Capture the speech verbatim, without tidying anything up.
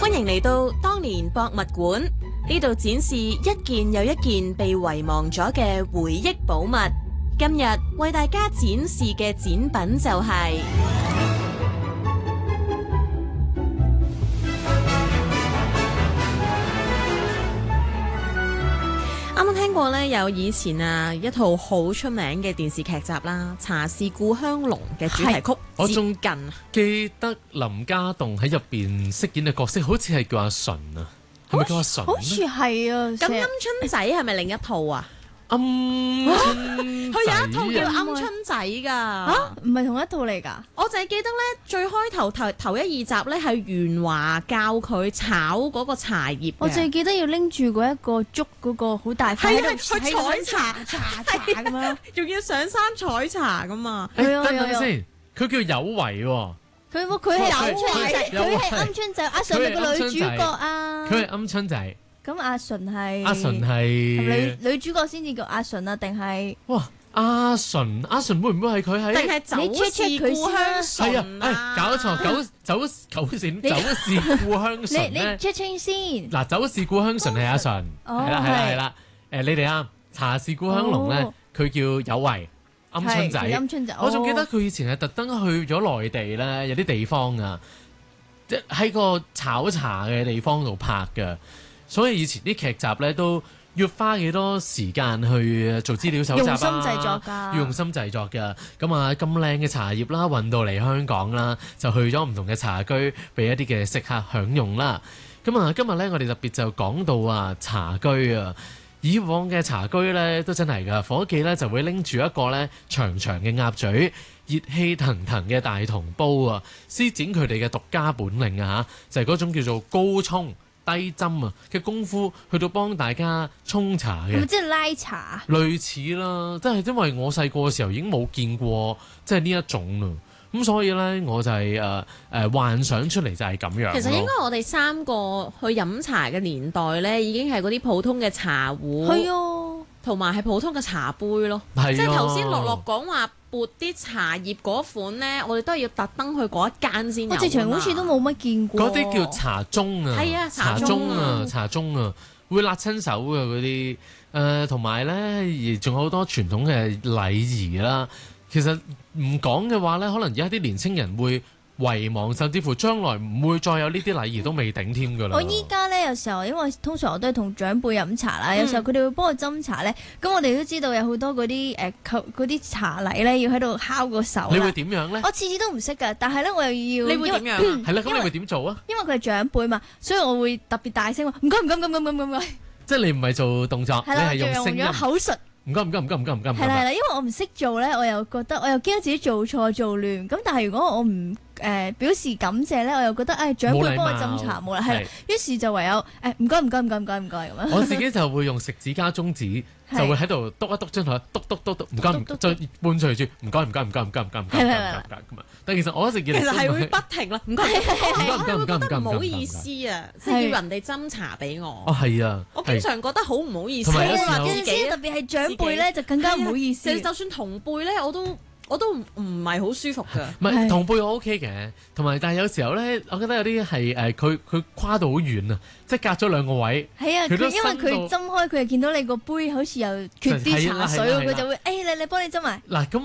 歡迎嚟到當年博物館，呢度展示一件又一件被遺忘咗嘅回憶寶物。今日為大家展示嘅展品就係、啱啱聽過呢，有以前啊一套好出名嘅電視劇集啦，《茶是故鄉濃》嘅主題曲。 我仲接近記得林家棟喺入邊飾演嘅角色，好似係叫阿純啊，係咪叫阿純？ 好似係啊。 咁鵪鶉仔係咪另一套啊？ 鵪鶉佢有一套叫仔啊鵪鶉仔㗎。 啊，唔係同一套嚟㗎。 我就係記得咧，最開頭頭頭一二集咧係袁華教佢炒嗰個茶葉嘅。 我淨係記得要拎住嗰一個竹嗰個好大塊係啊， 喺度去採茶茶茶咁樣。 仲要上山採茶㗎嘛。 誒， 係啊係啊等等先，佢叫有為喎， 佢佢係鵪鶉仔， 有佢係鵪鶉仔。阿純係個女主角啊。 佢係鵪鶉仔。 咁阿純係阿純係係女女主角先至叫阿純啊，定係？ 哇！阿純阿純會唔會係佢喺？ 定係走是故鄉係醇啊！誒，搞錯，走走九線走是故鄉你你醇咧。 check check 先。 嗱，走是故鄉醇係阿純， 哦係啦係啦係啦。誒，你哋啱，茶是故鄉濃咧哦， 佢叫有為鵪鶉仔。 係鵪鶉仔。 我仲記得哦佢以前係特登去咗內地咧，有啲地方啊，即係喺個炒茶嘅地方度拍嘅，所以以前啲劇集咧都要花幾多時間去做資料搜集啊， 用心製作㗎要用心製作嘅。咁啊，咁靚嘅茶葉啦，運到嚟香港啦，就去咗唔同嘅茶居，俾一啲嘅食客享用啦。咁啊，今日咧我哋特別就講到啊茶居啊。以往嘅茶居咧都真係㗎，伙計咧就會拎住一個咧長長嘅鴨嘴，熱氣騰騰嘅大銅煲啊，施展佢哋嘅獨家本領啊嚇，就係、是、嗰種叫做高沖低斟啊嘅功夫，去到幫大家沖茶嘅。 係咪即係拉茶？ 類似啦，即係因為我細個嘅時候已經冇見過即係呢一種啦，咁所以咧我就係誒誒幻想出嚟就係咁樣。 其實應該我哋三個去飲茶嘅年代咧，已經係嗰啲普通嘅茶壺， 係啊， 同埋係普通嘅茶杯咯。 係啊即係頭先樂樂講話撥啲茶葉嗰款咧，我哋都係要特登去嗰一間先有。 我直情好似都冇乜見過。 嗰啲叫茶盅啊， 係啊茶茶盅盅啊，茶盅啊，會辣親手嘅嗰啲誒，同埋咧而仲有好多傳統嘅禮儀啦。其實唔講嘅話咧，可能而家啲年青人會遺忘，甚至乎將來唔會再有呢啲禮儀都未頂添㗎啦。 我依家咧有時候，因為通常我都係同長輩飲茶啦， 嗯有時候佢哋會幫我斟茶咧，咁我哋都知道有好多嗰啲誒嗰啲茶禮咧，要喺度敲個手啦。 你會點樣咧？ 我次次都唔識㗎，但係咧我又要。 你會點樣啊？ 係啦，咁因為你會點做啊？ 因為佢係長輩嘛，所以我會特別大聲話唔該唔該唔該唔該唔該唔該。 即係你唔係做動作，你係啦， 係用聲音用咗。口述。 唔該唔該唔該唔該唔該唔係啦係該。 啦，因為我唔識做咧，我又覺得我又驚自己做錯做亂。咁但係如果我唔誒、呃、表示感謝咧，我又覺得誒、哎、長輩幫我斟茶冇啦，係啦。於是就唯有誒唔該唔該唔該唔該唔該咁樣。 我自己就會用食指加中指， 係就會喺度篤一篤張台，篤篤篤篤，唔該唔該，再伴隨住唔該唔該唔該唔該唔該唔該唔該唔該咁啊！但其實我一直以嚟其實係會不停咯，唔該，我係唔該唔該唔該會覺得唔該唔該唔好意思啊，即係要人哋斟茶俾我。 哦係啊， 我經常覺得好唔好意思， 同埋有時候話有陣自己時特別係長輩咧，就更加唔好意思。 就算同輩咧，我都我都唔唔係好舒服㗎。 唔係係同輩我 OK 嘅，同埋但係有時候咧，我覺得有啲係誒佢佢跨到好遠啊，即係隔咗兩個位。 係啊， 佢都佢因為佢伸到斟開，佢又見到你個杯好似又缺啲茶水喎， 係啦係啦係啦佢就會誒你你幫你斟埋。 嗱咁